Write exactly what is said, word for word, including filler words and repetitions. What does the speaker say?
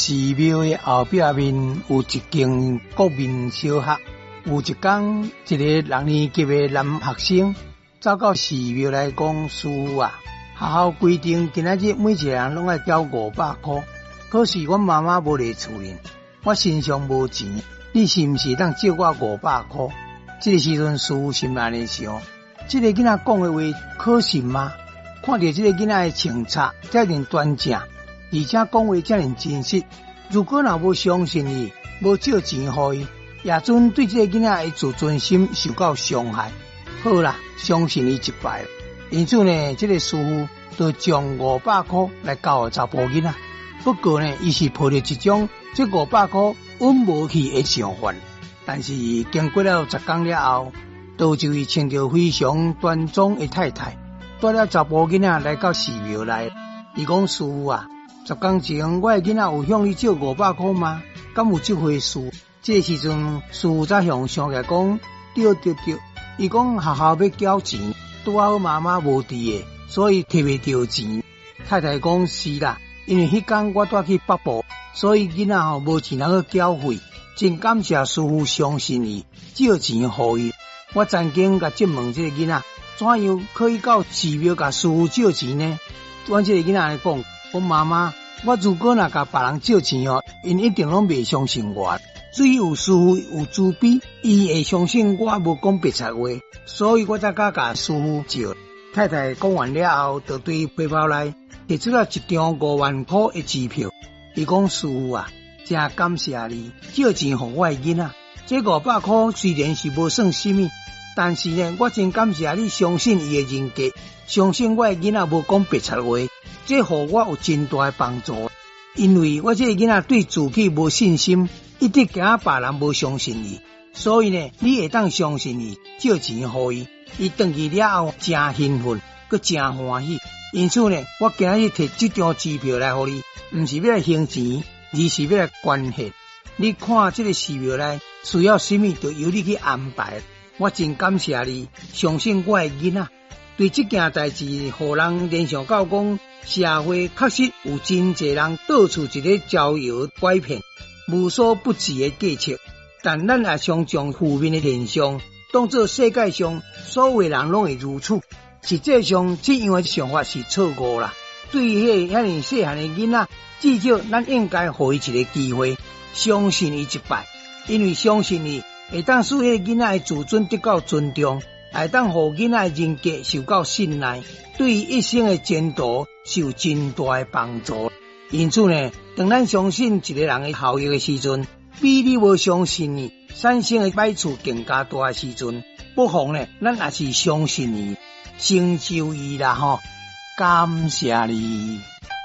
寺庙的后壁面有一间国民小学。有一天，一个六年级的男学生走到寺庙来讲：师父啊，学校规定今仔日每一个人拢要交五百块，可是我妈妈无伫厝里，我身上无钱，你是毋是当借我五百块？这个时阵，师父心内咧想：这个囡仔讲的话可信吗？看到这个囡仔的清察遮尔端正，而且讲话遮尔真实，如果若无相信伊，无借钱互伊，也准对这个囡仔的自尊心受到伤害。好啦，相信伊一摆。因此呢，这个师父就将五百块来交查甫囡仔。不过呢，伊是抱着一种这五百块稳无去的想法。但是经过了十天了后，导致伊穿着非常端庄的太太，带了查甫囡仔来到寺庙来。伊讲：师父啊，十天前我的囡仔有向你借五百块吗？敢有这回事？这个时阵，师父才向上来讲：对对对。伊讲学校要缴钱，拄好妈妈无伫的，所以摕袂到钱。太太讲：是啦，因为迄天我带去北部，所以囡仔吼无钱通去缴费。真感谢师父相信伊，借钱互伊。我曾经甲质问这个囡仔，怎样可以到寺庙甲师父借钱呢？阮这个囡仔来讲：我妈妈，我如果若甲别人借钱哦，因一定拢袂相信我。只有师父有慈悲，伊会相信我无讲白贼话，所以我才敢甲师父借。太太讲完了后，就对背包内摕出了一张五万块的支票。伊讲：师父啊，真感谢你借钱互我的囡仔。这五百块虽然是无算什么，但是呢，我真感谢你相信伊的人格，相信我的囡仔无讲白贼话，这互我有真大的帮助。因为我这个囡仔对自己无信心，一直惊别人无相信伊，所以呢，你会当相信伊，借钱互伊，伊回去了后真兴奋，佮真欢喜。因此呢，我今日摕这张支票来互你，毋是要来还钱，而是要来关系。你看这个寺庙内需要什么，就由你去安排。我真感谢你，相信我的囡仔。对这件代志，互人联想到讲，社会确实有真侪人到处一个招摇拐骗、无所不至的计策，但咱也常将负面的现象当作世界上所有人拢会如此。实际上，这样的想法是错误啦。对于迄遐尔细汉的囡仔，至少咱应该互伊一个机会，相信伊一摆，因为相信伊会当使迄个囡仔的自尊得到尊重，会当互囡仔的人格受到信赖，对于一生的前途是有真大的帮助。因此呢，当咱相信一个人的效益的时阵，比你无相信伊产生的歹处更加大的时阵，不妨呢，咱也是相信伊，成就伊啦吼。感谢你。